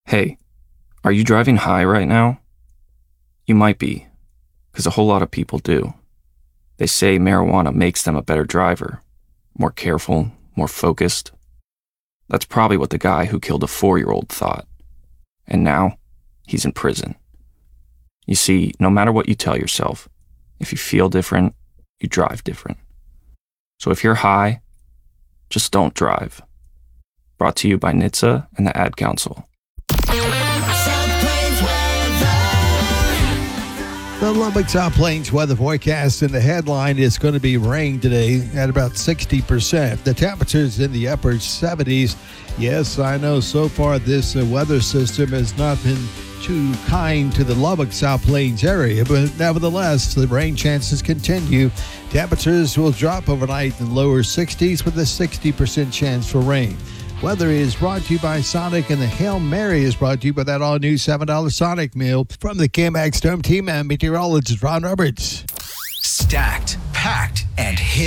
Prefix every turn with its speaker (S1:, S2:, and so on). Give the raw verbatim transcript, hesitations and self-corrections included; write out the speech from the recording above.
S1: Hey, are you driving high right now? You might be, because a whole lot of people do. They say marijuana makes them a better driver, more careful, more focused. That's probably what the guy who killed a four-year-old thought. And now, he's in prison. You see, no matter what you tell yourself, if you feel different, you drive different. So if you're high, just don't drive. Brought to you by N H T S A and the Ad Council.
S2: The Lubbock South Plains weather forecast, and the headline is going to be rain today at about sixty percent. The temperatures in the upper seventies. Yes, I know so far this uh, weather system has not been too kind to the Lubbock South Plains area, but nevertheless, the rain chances continue. Temperatures will drop overnight in lower sixties with a sixty percent chance for rain. Weather is brought to you by Sonic, and the Hail Mary is brought to you by that all-new seven dollar Sonic meal. From the K M A X Storm Team, I'm meteorologist Ron Roberts.
S3: Stacked, packed, and hit.